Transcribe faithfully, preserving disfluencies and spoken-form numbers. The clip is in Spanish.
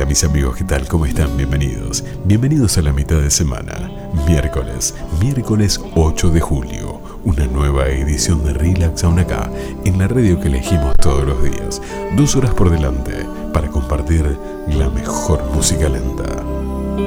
mis amigos, ¿qué tal? ¿Cómo están? Bienvenidos. Bienvenidos a la mitad de semana. Miércoles, miércoles ocho de julio. Una nueva edición de Relax Aún Acá, en la radio que elegimos todos los días. Dos horas por delante para compartir la mejor música lenta.